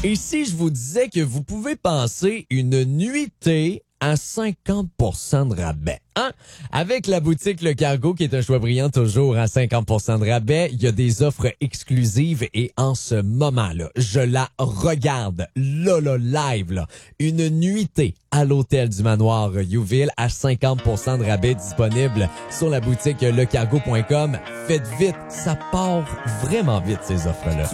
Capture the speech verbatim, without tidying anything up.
Et si je vous disais que vous pouvez passer une nuitée à cinquante pour cent de rabais, hein? Avec la boutique Le Cargo, qui est un choix brillant toujours à cinquante pour cent de rabais, il y a des offres exclusives et en ce moment-là, je la regarde, là, là, live, là, une nuitée à l'hôtel du Manoir Youville à cinquante pour cent de rabais disponible sur la boutique lecargo point com. Faites vite, ça part vraiment vite ces offres-là.